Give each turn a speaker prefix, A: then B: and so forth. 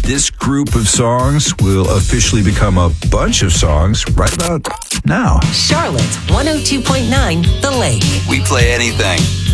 A: this group of songs will officially become a bunch of songs right about now.
B: Charlotte 102.9 The Lake.
C: We play anything.